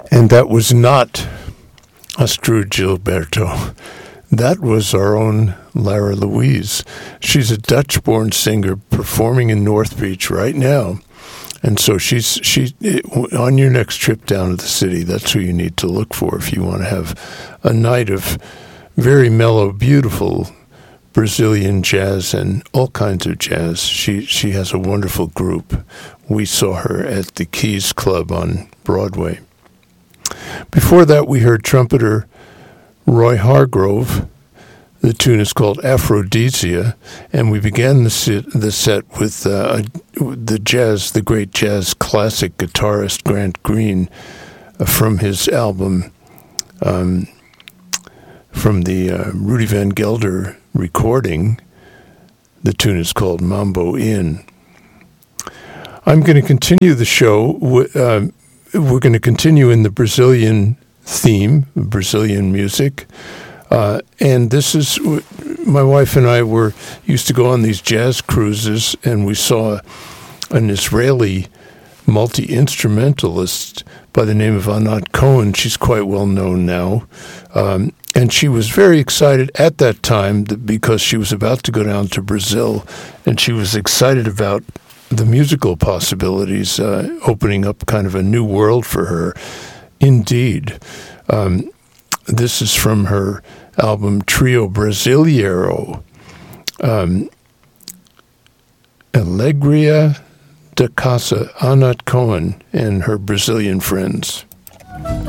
And that was not Astrud Gilberto. That was our own Lara Louise. She's a Dutch-born singer performing in North Beach right now. And so she on your next trip down to the city, that's who you need to look for if you want to have a night of very mellow, beautiful Brazilian jazz and all kinds of jazz. She has a wonderful group. We saw her at the Keys Club on Broadway. Before that, we heard trumpeter Roy Hargrove. The tune is called Aphrodisia, and we began the set with the great jazz classic guitarist Grant Green from his album, from the Rudy Van Gelder recording. The tune is called Mambo Inn. I'm going to continue the show. We're going to continue in the Brazilian theme, Brazilian music. And this is, my wife and I used to go on these jazz cruises, and we saw an Israeli multi-instrumentalist by the name of Anat Cohen. She's quite well known now. And she was very excited at that time because she was about to go down to Brazil, and she was excited about the musical possibilities, opening up kind of a new world for her. Indeed. This is from her album Trio Brasileiro, Alegria da Casa, Anat Cohen and her Brazilian friends.